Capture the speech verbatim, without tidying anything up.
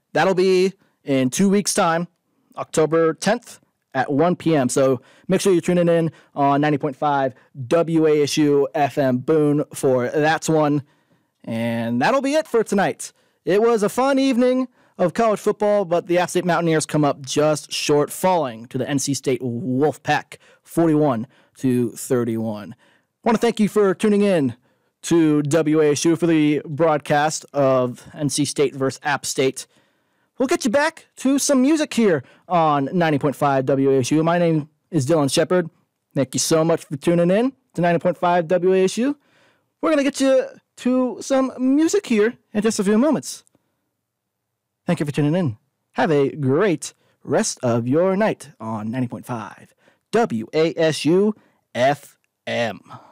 That'll be in two weeks' time, October tenth at one p.m. So make sure you're tuning in on ninety point five W A S U F M Boone for that one. And that'll be it for tonight. It was a fun evening of college football, but the App State Mountaineers come up just short, falling to the N C State Wolfpack, forty-one to thirty-one. I want to thank you for tuning in to W A S U for the broadcast of N C State versus App State. We'll get you back to some music here on ninety point five W A S U. My name is Dylan Shepard. Thank you so much for tuning in to ninety point five W A S U. We're going to get you to some music here in just a few moments. Thank you for tuning in. Have a great rest of your night on ninety point five W A S U F M.